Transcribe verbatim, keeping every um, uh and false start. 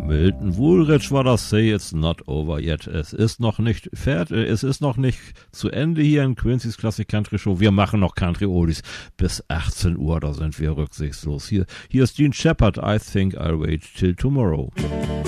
Milton Woolridge war das Say It's Not Over Yet. Es ist noch nicht fertig, es ist noch nicht zu Ende hier in Quincy's Classic Country Show. Wir machen noch Country Oldies bis achtzehn Uhr, da sind wir rücksichtslos. Hier, hier ist Gene Shepard, I Think I'll Wait Till Tomorrow.